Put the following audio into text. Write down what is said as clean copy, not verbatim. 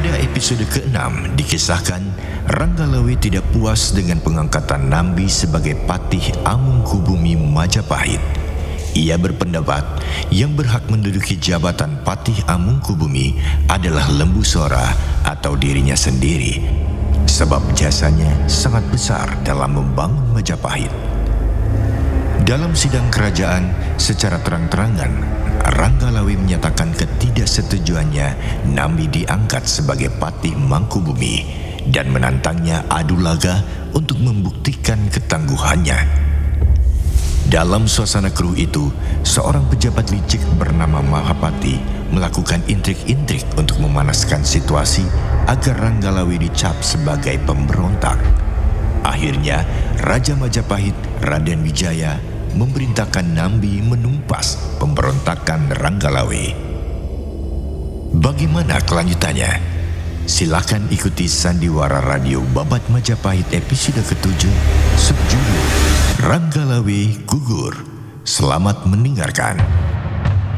Pada episode ke-6 dikisahkan Ranggalawe tidak puas dengan pengangkatan Nambi sebagai Patih Amungkubumi Majapahit. Ia berpendapat yang berhak menduduki jabatan Patih Amungkubumi adalah Lembu Sora atau dirinya sendiri, sebab jasanya sangat besar dalam membangun Majapahit. Dalam sidang kerajaan, secara terang-terangan Ranggalawe menyatakan ketidaksetujuannya Nambi diangkat sebagai Patih Mangkubumi dan menantangnya adu laga untuk membuktikan ketangguhannya. Dalam suasana keruh itu, seorang pejabat licik bernama Mahapati melakukan intrik-intrik untuk memanaskan situasi agar Ranggalawe dicap sebagai pemberontak. Akhirnya, Raja Majapahit Raden Wijaya memerintahkan Nambi menumpas pemberontakan Ranggalawe. Bagaimana kelanjutannya? Silakan ikuti Sandiwara Radio Babat Majapahit episode ke-7 subjudul Ranggalawe Gugur. Selamat mendengarkan.